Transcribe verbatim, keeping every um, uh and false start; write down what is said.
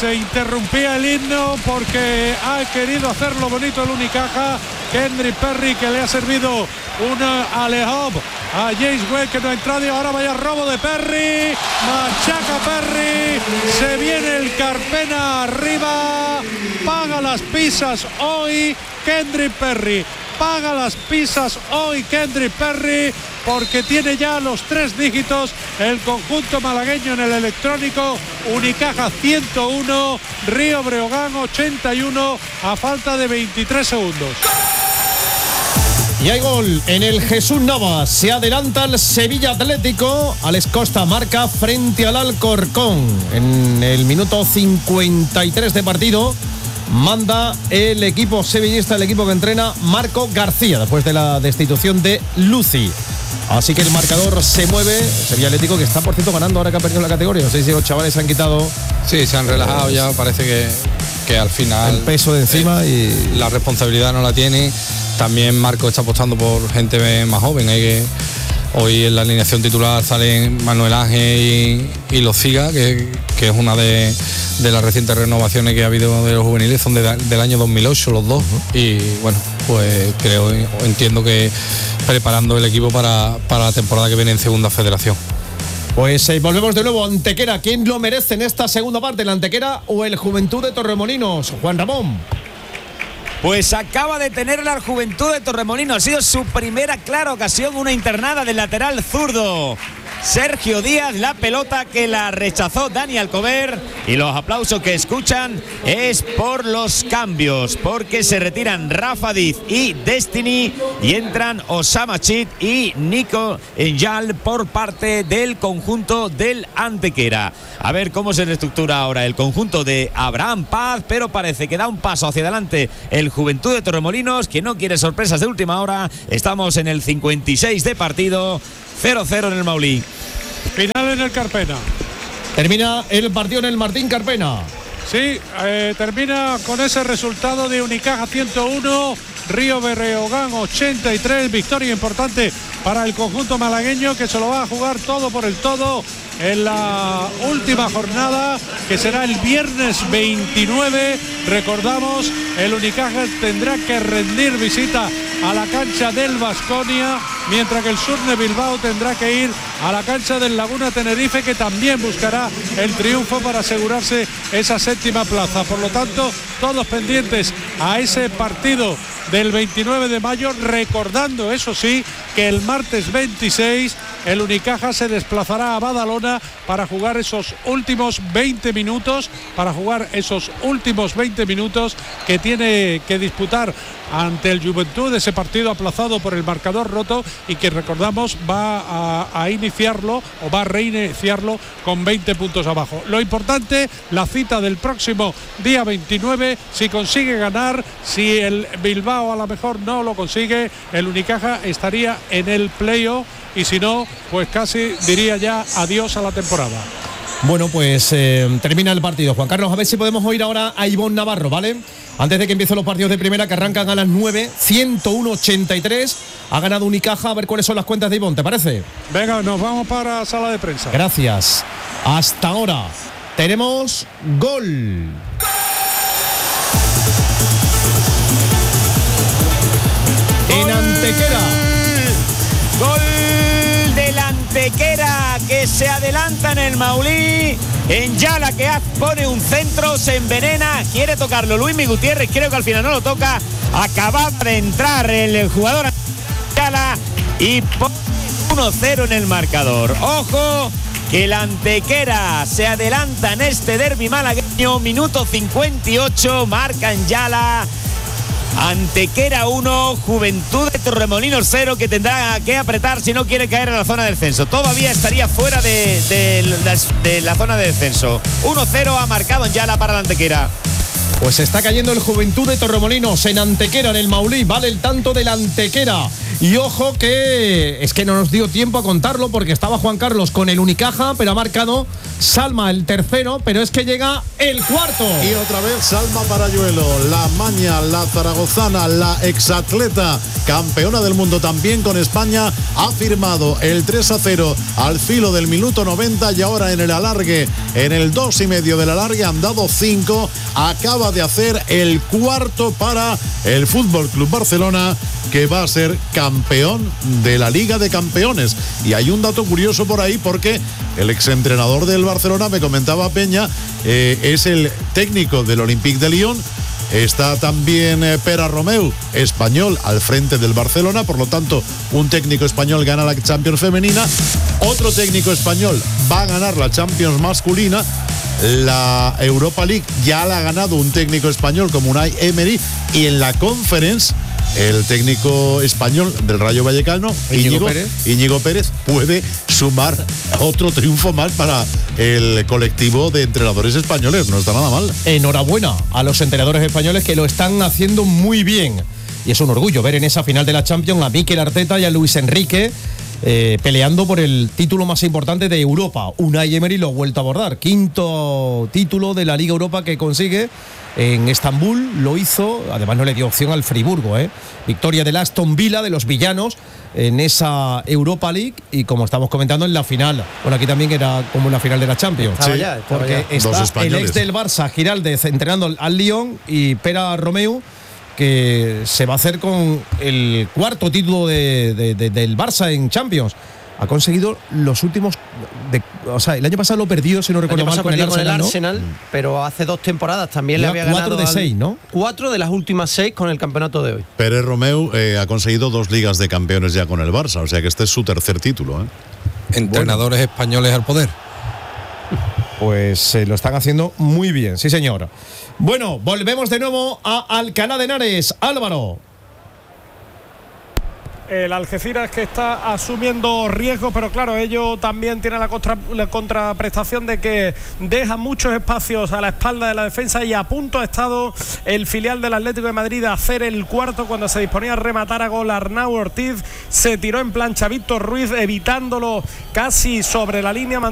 se interrumpía el himno porque ha querido hacerlo bonito el Unicaja. Kendrick Perry, que le ha servido una alley-oop a James Wade, que no ha entrado, y ahora vaya robo de Perry, machaca Perry, se viene el Carpena arriba, paga las pizzas hoy Kendrick Perry, paga las pizzas hoy Kendrick Perry, porque tiene ya los tres dígitos el conjunto malagueño en el electrónico. Unicaja ciento uno, Río Breogán ochenta y uno a falta de veintitrés segundos. Y hay gol en el Jesús Navas. Se adelanta el Sevilla Atlético. Alex Costa marca frente al Alcorcón. En el minuto cincuenta y tres de partido manda el equipo sevillista, el equipo que entrena Marco García, después de la destitución de Luci. Así que el marcador se mueve. El Sevilla Atlético, que está por cierto ganando ahora que ha perdido la categoría. No sé si los chavales se han quitado. Sí, se han relajado ya. Parece que, que al final el peso de encima eh, y la responsabilidad no la tiene. También Marco está apostando por gente más joven. Hay que hoy en la alineación titular salen Manuel Ángel y, y Lociga, que, que es una de, de las recientes renovaciones que ha habido de los juveniles, son de, del año dos mil ocho los dos. Uh-huh. Y bueno, pues creo, entiendo que preparando el equipo para, para la temporada que viene en Segunda Federación. Pues eh, volvemos de nuevo a Antequera. ¿Quién lo merece en esta segunda parte, la Antequera o el Juventud de Torremolinos? Juan Ramón. Pues acaba de tener la Juventud de Torremolinos. Ha sido su primera clara ocasión, una internada del lateral zurdo Sergio Díaz, la pelota que la rechazó Dani Alcover, y los aplausos que escuchan es por los cambios, porque se retiran Rafa Diz y Destiny y entran Osama Chit y Nico Enjal por parte del conjunto del Antequera. A ver cómo se reestructura ahora el conjunto de Abraham Paz, pero parece que da un paso hacia adelante el Juventud de Torremolinos, que no quiere sorpresas de última hora. Estamos en el cincuenta y seis de partido, cero cero en el Maulí. Final en el Carpena. Termina el partido en el Martín Carpena. Sí, eh, termina con ese resultado de Unicaja ciento uno, Río Breogán ochenta y tres. Victoria importante para el conjunto malagueño, que se lo va a jugar todo por el todo en la última jornada, que será el viernes veintinueve. Recordamos, el Unicaja tendrá que rendir visita a la cancha del Baskonia, mientras que el Surne Bilbao tendrá que ir a la cancha del Laguna Tenerife, que también buscará el triunfo para asegurarse esa séptima plaza. Por lo tanto, todos pendientes a ese partido del veintinueve de mayo, recordando, eso sí, que el martes veintiséis el Unicaja se desplazará a Badalona para jugar esos últimos veinte minutos, para jugar esos últimos veinte minutos que tiene que disputar ante el Juventud, ese partido aplazado por el marcador roto, y que recordamos va a, a iniciarlo o va a reiniciarlo con veinte puntos abajo. Lo importante, la cita del próximo día veintinueve, si consigue ganar, si el Bilbao a lo mejor no lo consigue, el Unicaja estaría en el playoff, y si no, pues casi diría ya adiós a la temporada. Bueno, pues eh, termina el partido. Juan Carlos, a ver si podemos oír ahora a Ivonne Navarro, ¿vale? Antes de que empiecen los partidos de primera, que arrancan a las nueve, ciento uno ochenta y tres. Ha ganado Unicaja. A ver cuáles son las cuentas de Ivonne, ¿te parece? Venga, nos vamos para sala de prensa. Gracias. Hasta ahora tenemos gol. En Antequera. Gol del Antequera, que se adelanta en el Maulí. En Yala, que pone un centro, se envenena, quiere tocarlo Luismi Gutiérrez, creo que al final no lo toca. Acaba de entrar el jugador Yala y pone uno cero en el marcador. Ojo, que el Antequera se adelanta en este derbi malagueño. Minuto cincuenta y ocho, marca en Yala. Antequera uno, Juventud de Torremolinos cero, que tendrá que apretar si no quiere caer en la zona de descenso. Todavía estaría fuera de, de, de, de la zona de descenso. uno cero ha marcado en Yala para la Antequera. Pues está cayendo el Juventud de Torremolinos en Antequera, en el Maulí. Vale el tanto de la Antequera. Y ojo que es que no nos dio tiempo a contarlo porque estaba Juan Carlos con el Unicaja, pero ha marcado Salma el tercero, pero es que llega el cuarto. Y otra vez Salma Parayuelo, la maña, la zaragozana, la exatleta, campeona del mundo también con España, ha firmado el tres a cero al filo del minuto noventa y ahora en el alargue, en el dos y medio del alargue han dado cinco, acaba de hacer el cuarto para el Fútbol Club Barcelona, que va a ser campeón de la Liga de Campeones. Y hay un dato curioso por ahí porque el exentrenador del Barcelona, me comentaba Peña, eh, es el técnico del Olympique de Lyon. Está también eh, Pere Romeu, español, al frente del Barcelona. Por lo tanto, un técnico español gana la Champions femenina. Otro técnico español va a ganar la Champions masculina. La Europa League ya la ha ganado un técnico español como Unai Emery. Y en la Conference, el técnico español del Rayo Vallecano, Íñigo, Íñigo, Pérez. Íñigo Pérez, puede sumar otro triunfo más para el colectivo de entrenadores españoles. No está nada mal. Enhorabuena a los entrenadores españoles que lo están haciendo muy bien. Y es un orgullo ver en esa final de la Champions a Mikel Arteta y a Luis Enrique eh, peleando por el título más importante de Europa. Unai Emery lo ha vuelto a abordar. Quinto título de la Liga Europa que consigue en Estambul, lo hizo, además no le dio opción al Friburgo, ¿eh? Victoria del Aston Villa, de los villanos, en esa Europa League, y como estamos comentando en la final, bueno, aquí también era como en la final de la Champions, sí, ya, porque ya. Está el ex del Barça, Giraldez, entrenando al Lyon, y Pere Romeu, que se va a hacer con el cuarto título de, de, de, del Barça en Champions. Ha conseguido los últimos de, o sea, el año pasado lo perdió, si no recuerdo mal, con el Arsenal, con el Arsenal, ¿no? Pero hace dos temporadas también le había ganado cuatro de seis, ¿no? Cuatro de las últimas seis con el campeonato de hoy. Pere Romeu eh, ha conseguido dos ligas de campeones ya con el Barça, o sea que este es su tercer título, ¿eh? Entrenadores bueno. españoles al poder. Pues se eh, lo están haciendo muy bien, sí señor. Bueno, volvemos de nuevo a Alcalá de Henares. Álvaro. El Algeciras que está asumiendo riesgos, pero claro, ello también tiene la, contra, la contraprestación de que deja muchos espacios a la espalda de la defensa, y a punto ha estado el filial del Atlético de Madrid de hacer el cuarto cuando se disponía a rematar a gol. Arnau Ortiz se tiró en plancha Víctor Ruiz, evitándolo casi sobre la línea.